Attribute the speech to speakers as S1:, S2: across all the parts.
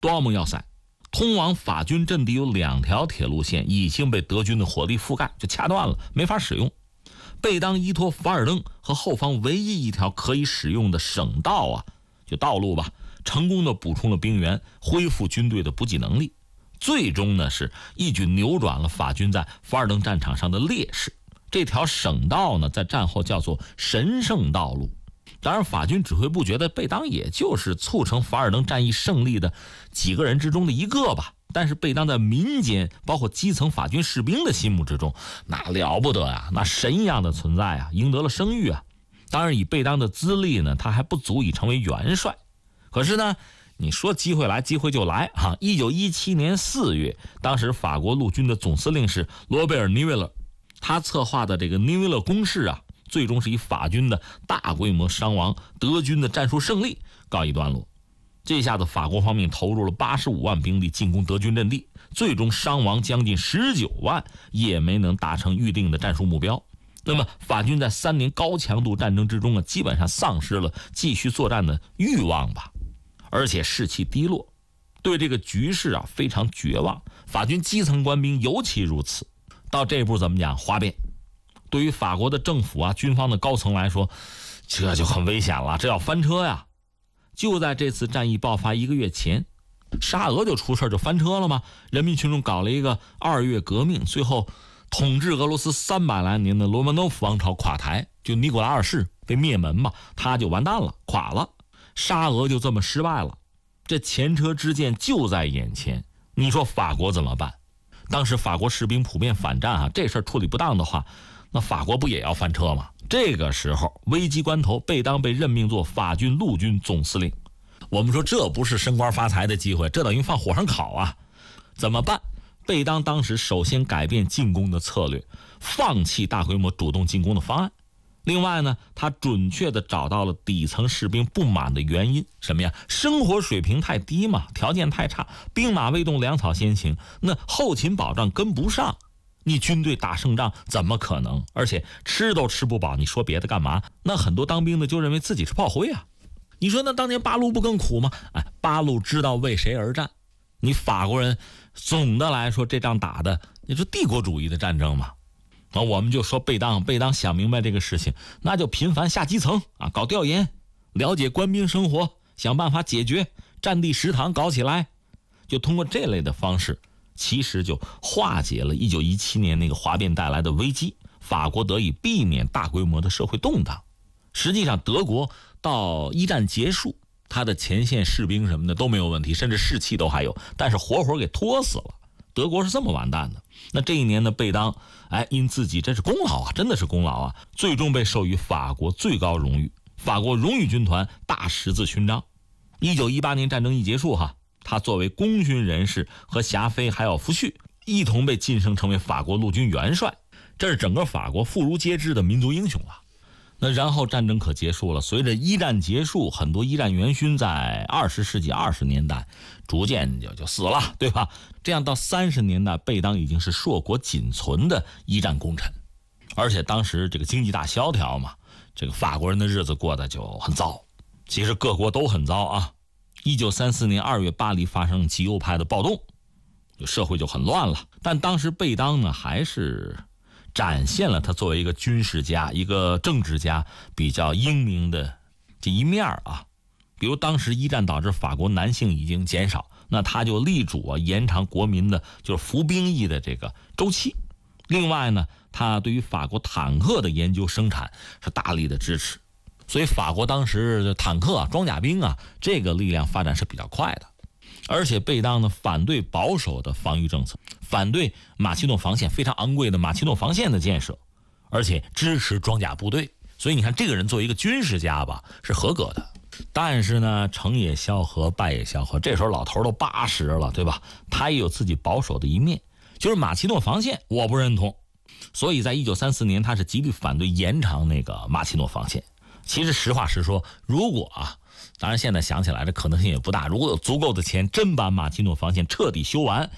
S1: 多奥木要塞，通往法军阵地有2条铁路线已经被德军的火力覆盖，就掐断了，没法使用。贝当依托凡尔登和后方唯一一条可以使用的省道啊，就道路吧，成功的补充了兵员，恢复军队的补给能力。最终呢，是一举扭转了法军在凡尔登战场上的劣势。这条省道呢，在战后叫做神圣道路。当然，法军指挥部觉得贝当也就是促成凡尔登战役胜利的几个人之中的一个吧。但是贝当在民间，包括基层法军士兵的心目之中，那了不得啊，那神一样的存在啊，赢得了声誉啊。当然，以贝当的资历呢，他还不足以成为元帅。可是呢，你说机会来，机会就来啊！1917年4月，当时法国陆军的总司令是罗贝尔·尼维勒，他策划的这个尼维勒攻势啊，最终是以法军的大规模伤亡、德军的战术胜利告一段落。这下子法国方面投入了85万兵力进攻德军阵地，最终伤亡将近19万，也没能达成预定的战术目标。那么法军在3年高强度战争之中啊，基本上丧失了继续作战的欲望吧。而且士气低落，对这个局势啊非常绝望。法军基层官兵尤其如此。到这一步怎么讲？哗变。对于法国的政府啊、军方的高层来说，这就很危险了，这要翻车呀！就在这次战役爆发1个月前，沙俄就出事，就翻车了吗？人民群众搞了一个2月革命，最后统治俄罗斯300来年的罗曼诺夫王朝垮台，就尼古拉2世被灭门嘛，他就完蛋了，垮了。沙俄就这么失败了，这前车之鉴就在眼前，你说法国怎么办？当时法国士兵普遍反战啊，这事儿处理不当的话，那法国不也要翻车吗？这个时候危机关头，贝当被任命做法军陆军总司令。我们说这不是升官发财的机会，这等于放火上烤啊！怎么办？贝当当时首先改变进攻的策略，放弃大规模主动进攻的方案。另外呢，他准确地找到了底层士兵不满的原因，什么呀？生活水平太低嘛，条件太差，兵马未动，粮草先行，那后勤保障跟不上，你军队打胜仗怎么可能？而且吃都吃不饱，你说别的干嘛？那很多当兵的就认为自己是炮灰啊。你说那当年八路不更苦吗？八路知道为谁而战。你法国人总的来说这仗打的也是帝国主义的战争嘛。我们就说贝当想明白这个事情，那就频繁下基层啊，搞调研，了解官兵生活，想办法解决，战地食堂搞起来，就通过这类的方式，其实就化解了1917年那个哗变带来的危机，法国得以避免大规模的社会动荡。实际上德国到一战结束，他的前线士兵什么的都没有问题，甚至士气都还有，但是活活给拖死了。德国是这么完蛋的。那这一年呢，贝当因自己这是功劳啊，真的是功劳啊，最终被授予法国最高荣誉法国荣誉军团大十字勋章。1918年战争一结束他作为功勋人士和霞飞还有福煦一同被晋升成为法国陆军元帅，这是整个法国妇孺皆知的民族英雄了。那然后战争可结束了，随着一战结束，很多一战元勋在20世纪20年代逐渐就死了，对吧？这样到30年代，贝当已经是硕果仅存的一战功臣。而且当时这个经济大萧条嘛，这个法国人的日子过得就很糟，其实各国都很糟啊。1934年2月，巴黎发生极右派的暴动，社会就很乱了。但当时贝当呢，还是展现了他作为一个军事家、一个政治家比较英明的这一面啊。比如当时一战导致法国男性已经减少，那他就力主延长国民的就是服兵役的这个周期。另外呢，他对于法国坦克的研究生产是大力的支持，所以法国当时坦克装甲兵这个力量发展是比较快的。而且贝当呢，反对保守的防御政策，反对马其顿防线非常昂贵的马其顿防线的建设，而且支持装甲部队。所以你看，这个人作为一个军事家吧，是合格的。但是呢，成也萧何，败也萧何，这时候老头都80了，对吧？他也有自己保守的一面，就是马其顿防线我不认同。所以在1934年，他是极力反对延长那个马其顿防线。其实实话实说，如果当然现在想起来这可能性也不大，如果有足够的钱真把马其顿防线彻底修完，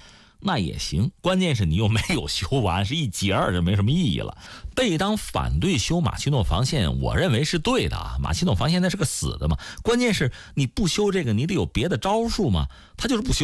S1: 那也行，关键是你又没有修完，是一截儿，就没什么意义了。贝当反对修马奇诺防线，我认为是对的啊。马奇诺防线那是个死的嘛，关键是你不修这个，你得有别的招数嘛，他就是不修。